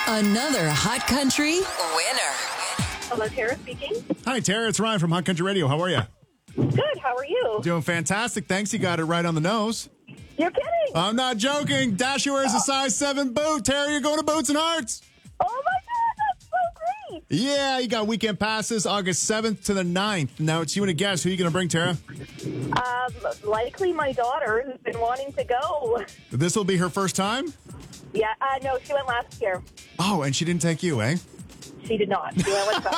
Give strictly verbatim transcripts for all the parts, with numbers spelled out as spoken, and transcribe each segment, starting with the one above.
Another Hot Country winner. Hello, Tara speaking. Hi, Tara. It's Ryan from Hot Country Radio. How are you? Good. How are you? Doing fantastic. Thanks. You got it right on the nose. You're kidding. I'm not joking. Dasher wears a size seven boot. Tara, you're going to Boots and Hearts. Oh, my God. That's so great. Yeah, you got weekend passes August seventh to the ninth. Now it's you and a guess. Who are you going to bring, Tara? Um, likely my daughter who's been wanting to go. This will be her first time? Yeah, uh, no, she went last year. Oh, and she didn't take you, eh? She did not. She went with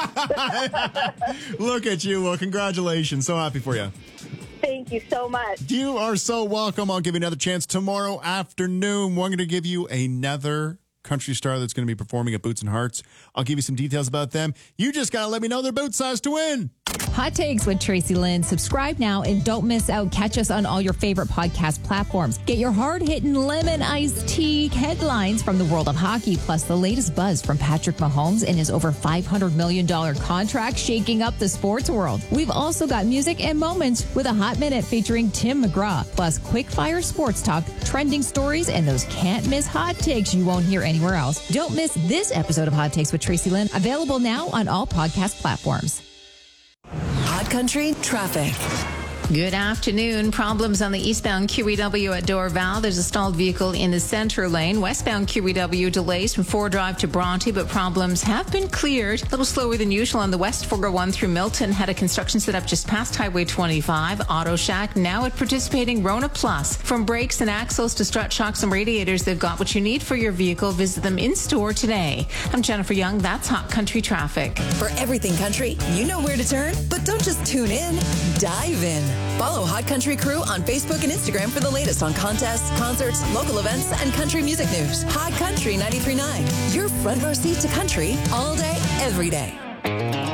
us. Look at you. Well, congratulations. So happy for you. Thank you so much. You are so welcome. I'll give you another chance tomorrow afternoon. We're going to give you another country star that's going to be performing at Boots and Hearts. I'll give you some details about them. You just got to let me know their boot size to win. Hot Takes with Tracy Lynn. Subscribe now and don't miss out. Catch us on all your favorite podcast platforms. Get your hard-hitting lemon iced tea headlines from the world of hockey, plus the latest buzz from Patrick Mahomes and his over five hundred million dollars contract shaking up the sports world. We've also got music and moments with a hot minute featuring Tim McGraw, plus quick-fire sports talk, trending stories, and those can't-miss hot takes you won't hear anywhere else. Don't miss this episode of Hot Takes with Tracy Lynn, available now on all podcast platforms. Hot Country traffic. Good afternoon. Problems on the eastbound Q E W at Dorval. There's a stalled vehicle in the center lane. Westbound Q E W delays from Fore Drive to Bronte, but problems have been cleared. A little slower than usual on the West four oh one through Milton. Had a construction set up just past Highway twenty-five. Auto Shack now at participating Rona Plus. From brakes and axles to strut shocks and radiators, they've got what you need for your vehicle. Visit them in store today. I'm Jennifer Young. That's Hot Country Traffic. For everything country, you know where to turn, but don't just tune in. Dive in. Follow Hot Country Crew on Facebook and Instagram for the latest on contests, concerts, local events, and country music news. Hot Country ninety-three point nine. Your front row seat to country all day, every day.